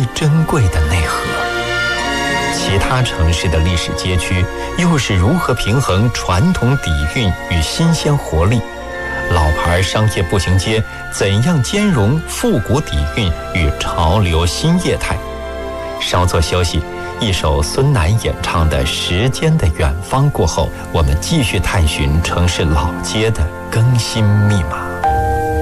珍贵的内核。其他城市的历史街区又是如何平衡传统底蕴与新鲜活力？老牌商业步行街怎样兼容复古底蕴与潮流新业态？稍作休息，一首孙楠演唱的《时间的远方》过后，我们继续探寻城市老街的更新密码。